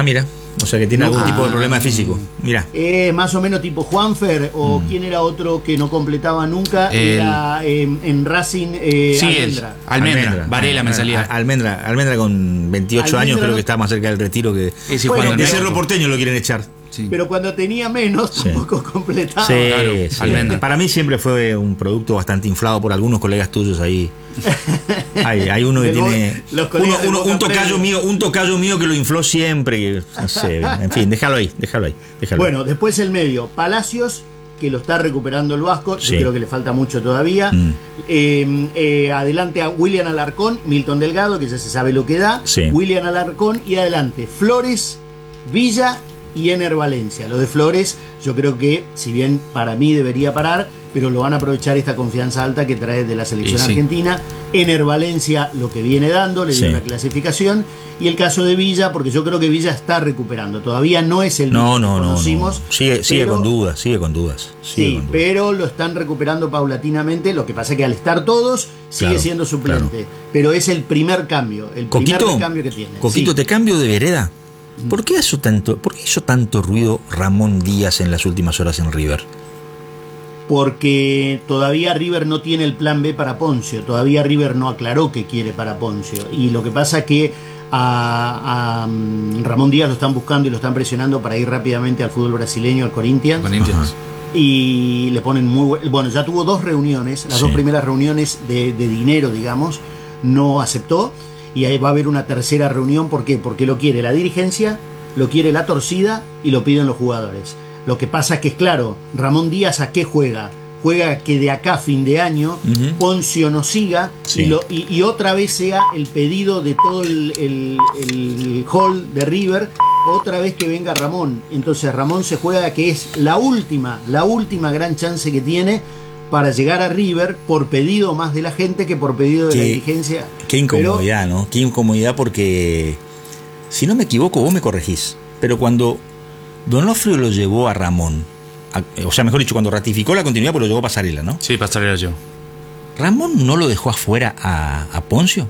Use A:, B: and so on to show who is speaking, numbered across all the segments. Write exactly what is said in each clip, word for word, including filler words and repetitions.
A: Ah, mira. O sea que tiene
B: No,
A: algún
B: ah,
A: tipo de problema físico. Mira.
B: Eh, más o menos tipo Juanfer, o mm. quién era otro que no completaba nunca,
C: el...
B: era eh, en Racing eh,
C: sí,
B: Almendra.
C: Almendra. Almendra. Varela me salía.
A: Almendra, Almendra con veintiocho
B: Almendra
A: años, creo
B: no...
A: que está más cerca del retiro que.
C: Ese
B: bueno,
A: de Cerro Porteño lo quieren echar.
B: Sí. Pero cuando tenía menos, sí. tampoco completaba.
A: Sí, claro, sí. Almendra. Para mí siempre fue un producto bastante inflado por algunos colegas tuyos ahí. Hay, hay uno que tiene uno, uno, un tocayo mío, un tocayo mío que lo infló siempre. No sé, en fin, déjalo ahí, déjalo ahí. Déjalo
B: bueno,
A: ahí.
B: Después el medio, Palacios, que lo está recuperando el Vasco, sí. Yo creo que le falta mucho todavía. Mm. Eh, eh, adelante a William Alarcón, Milton Delgado, que ya se sabe lo que da.
A: Sí.
B: William Alarcón y adelante Flores, Villa y Ener Valencia. Lo de Flores, yo creo que, si bien para mí debería parar, pero lo van a aprovechar esta confianza alta que trae de la selección sí. argentina. Ener Valencia, lo que viene dando, le dio sí. la clasificación. Y el caso de Villa, porque yo creo que Villa está recuperando. Todavía no es el
A: no, no,
B: que
A: no,
B: conocimos.
A: No. Sigue, sigue con dudas, sigue con dudas. Sigue
B: sí,
A: con dudas.
B: Pero lo están recuperando paulatinamente. Lo que pasa es que al estar todos, sigue
A: claro,
B: siendo suplente. Claro. Pero es el primer cambio, el
A: Coquito,
B: primer cambio que tiene.
A: Coquito,
B: sí.
A: te cambio de vereda. ¿Por qué hizo tanto, por qué hizo tanto ruido Ramón Díaz en las últimas horas en River?
B: Porque todavía River no tiene el plan B para Poncio, todavía River no aclaró qué quiere para Poncio, y lo que pasa es que a, a Ramón Díaz lo están buscando y lo están presionando para ir rápidamente al fútbol brasileño, al Corinthians,
C: Corinthians.
B: Y le ponen muy bueno, ya tuvo dos reuniones, las sí. dos primeras reuniones de, de dinero, digamos, no aceptó, y ahí va a haber una tercera reunión. ¿Por qué? Porque lo quiere la dirigencia, lo quiere la torcida y lo piden los jugadores. Lo que pasa es que, claro, Ramón Díaz, ¿a qué juega? Juega que de acá a fin de año uh-huh. Poncio no siga sí. y, lo, y, y otra vez sea el pedido de todo el, el, el hall de River, otra vez que venga Ramón. Entonces Ramón se juega que es la última, la última gran chance que tiene para llegar a River por pedido más de la gente que por pedido de qué, la dirigencia.
A: Qué incomodidad, pero, ¿no? Qué incomodidad, porque, si no me equivoco, vos me corregís, pero cuando Donofrio lo llevó a Ramón, a, o sea, mejor dicho, cuando ratificó la continuidad, pues lo llevó a Pasarela, ¿no?
C: Sí, Pasarela yo.
A: ¿Ramón no lo dejó afuera a, a Poncio?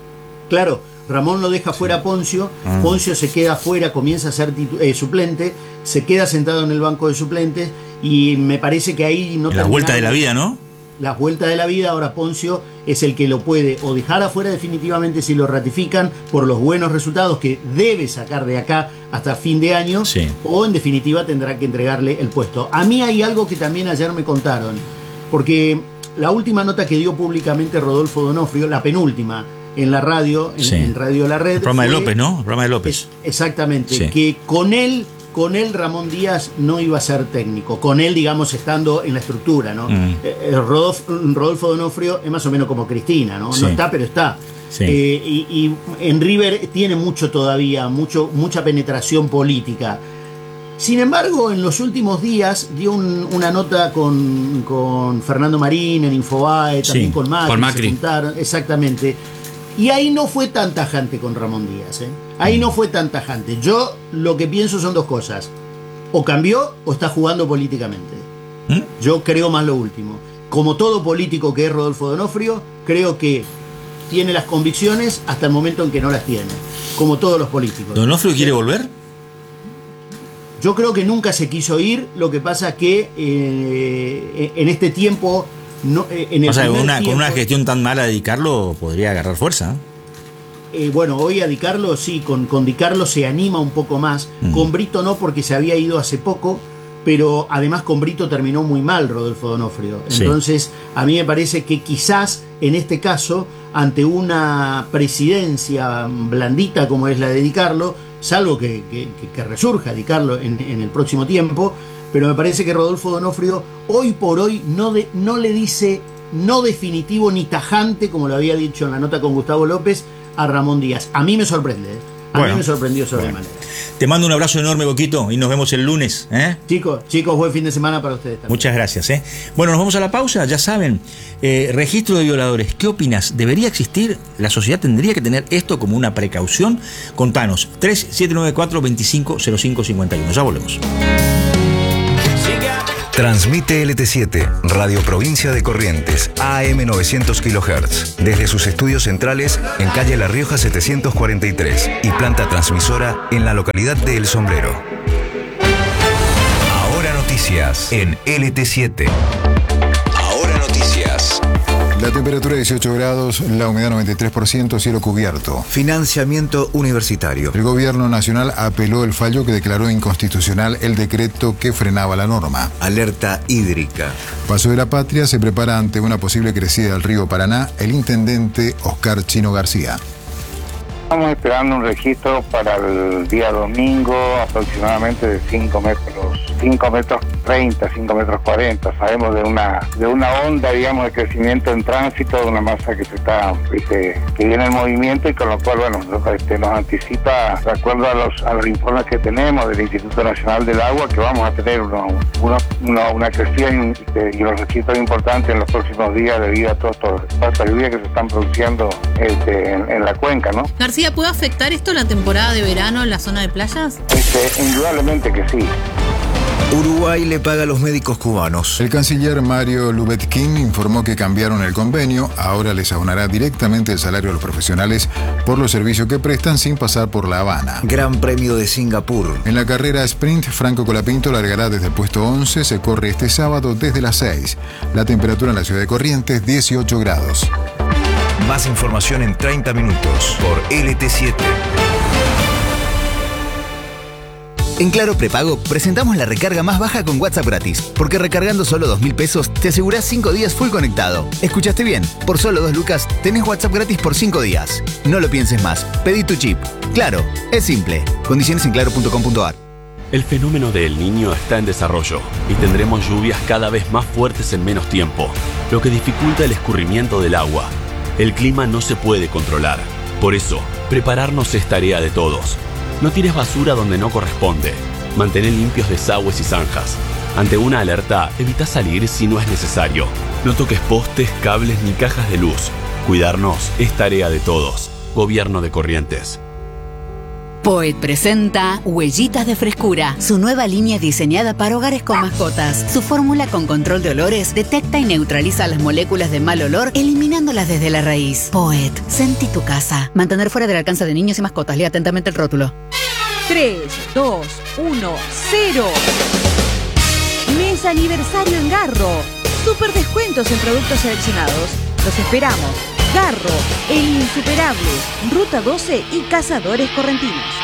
B: Claro, Ramón lo deja fuera a Poncio, ah. Poncio se queda afuera, comienza a ser titu- eh, suplente, se queda sentado en el banco de suplentes, y me parece que ahí no...
A: La vuelta de la vida, ¿no?
B: La vuelta de la vida. Ahora Poncio es el que lo puede o dejar afuera definitivamente si lo ratifican por los buenos resultados que debe sacar de acá hasta fin de año,
A: sí.
B: o en definitiva tendrá que entregarle el puesto. A mí hay algo que también ayer me contaron, porque la última nota que dio públicamente Rodolfo Donofrio, la penúltima, en la radio, en,
A: sí.
B: en Radio La Red...
A: El programa fue, de López, ¿no? El programa de López.
B: Es, exactamente,
A: sí.
B: que con él... Con él Ramón Díaz no iba a ser técnico, con él, digamos, estando en la estructura, ¿no? Mm. Eh, Rodolfo, Rodolfo Donofrio es más o menos como Cristina, ¿no?
A: Sí.
B: No está, pero está.
A: Sí.
B: Eh, y, y en River tiene mucho todavía, mucho, mucha penetración política. Sin embargo, en los últimos días dio un, una nota con, con Fernando Marín en Infobae, también sí. con Macri.
C: Con Macri.
B: Se juntaron, exactamente. Y ahí no fue tan tajante con Ramón Díaz, ¿eh? Ahí no fue tan tajante. Yo lo que pienso son dos cosas. O cambió o está jugando políticamente. ¿Mm? Yo creo más lo último. Como todo político que es Rodolfo Donofrio, creo que tiene las convicciones hasta el momento en que no las tiene. Como todos los políticos.
A: ¿Donofrio quiere volver?
B: Yo creo que nunca se quiso ir. Lo que pasa es que eh, en este tiempo... No, eh, en el
A: o sea, una,
B: tiempo,
A: con una gestión tan mala de Di Carlo podría agarrar fuerza.
B: Eh, bueno, hoy a Di Carlo sí, con, con Di Carlo se anima un poco más. Mm. Con Brito no, porque se había ido hace poco, pero además con Brito terminó muy mal Rodolfo Donofrio. Entonces, sí. a mí me parece que quizás en este caso, ante una presidencia blandita como es la de Di Carlo, salvo que, que, que resurja Di Carlo en, en el próximo tiempo, pero me parece que Rodolfo Donofrio hoy por hoy no, de, no le dice no definitivo ni tajante, como lo había dicho en la nota con Gustavo López, a Ramón Díaz. A mí me sorprende, ¿eh? A bueno, mí me sorprendió sobremanera.
A: Bueno. Te mando un abrazo enorme, Coquito, y nos vemos el lunes. ¿eh?
B: Chicos, chicos, buen fin de semana para ustedes también.
A: Muchas gracias. ¿eh? Bueno, nos vamos a la pausa, ya saben, eh, registro de violadores. ¿Qué opinas? ¿Debería existir? ¿La sociedad tendría que tener esto como una precaución? Contanos, tres siete nueve cuatro, dos cinco cero cinco cinco uno. Ya volvemos.
D: Transmite L T siete, Radio Provincia de Corrientes, A M novecientos kilohertz, desde sus estudios centrales en calle La Rioja setecientos cuarenta y tres y planta transmisora en la localidad de El Sombrero. Ahora noticias en L T siete. Ahora noticias.
E: La temperatura dieciocho grados, la humedad noventa y tres por ciento, cielo cubierto.
D: Financiamiento universitario.
E: El gobierno nacional apeló el fallo que declaró inconstitucional el decreto que frenaba la norma.
D: Alerta hídrica.
E: Paso de la Patria se prepara ante una posible crecida del río Paraná el intendente Oscar Chino García.
F: Estamos esperando un registro para el día domingo aproximadamente de cinco metros, cinco metros treinta, cinco metros cuarenta. Sabemos de una de una onda, digamos, de crecimiento en tránsito, de una masa que se está, este, que viene en movimiento y con lo cual, bueno, este, nos anticipa, de acuerdo a los, a los informes que tenemos del Instituto Nacional del Agua, que vamos a tener uno, uno, uno, una crecida y, este, y unos registros importantes en los próximos días debido a todas estas lluvias que se están produciendo este, en, en la cuenca, ¿no?
G: García, ¿puede afectar esto la temporada de verano en la zona de playas?
F: Este, indudablemente que sí.
D: Uruguay le paga a los médicos cubanos.
E: El canciller Mario Lubetkin informó que cambiaron el convenio, ahora les abonará directamente el salario a los profesionales por los servicios que prestan sin pasar por La Habana.
D: Gran Premio de Singapur.
E: En la carrera sprint, Franco Colapinto largará desde el puesto once, se corre este sábado desde las seis. La temperatura en la ciudad de Corrientes, dieciocho grados.
D: Más información en treinta minutos por L T siete. En Claro Prepago presentamos la recarga más baja con WhatsApp gratis, porque recargando solo dos mil pesos te asegurás cinco días full conectado. ¿Escuchaste bien? Por solo dos lucas tenés WhatsApp gratis por cinco días. No lo pienses más, pedí tu chip. Claro, es simple. Condiciones en claro punto com punto a r.
H: El fenómeno de El Niño está en desarrollo y tendremos lluvias cada vez más fuertes en menos tiempo, lo que dificulta el escurrimiento del agua. El clima no se puede controlar. Por eso, prepararnos es tarea de todos. No tires basura donde no corresponde. Mantén limpios desagües y zanjas. Ante una alerta, evita salir si no es necesario. No toques postes, cables ni cajas de luz. Cuidarnos es tarea de todos. Gobierno de Corrientes.
I: Poet presenta Huellitas de Frescura, su nueva línea diseñada para hogares con mascotas. Su fórmula con control de olores detecta y neutraliza las moléculas de mal olor, eliminándolas desde la raíz. Poet, sentí tu casa. Mantener fuera del alcance de niños y mascotas. Lea atentamente el rótulo.
J: tres, dos, uno, cero. Mes aniversario en Garro. Super descuentos en productos seleccionados. Los esperamos. Garro, El Insuperable, Ruta doce y Cazadores Correntinos.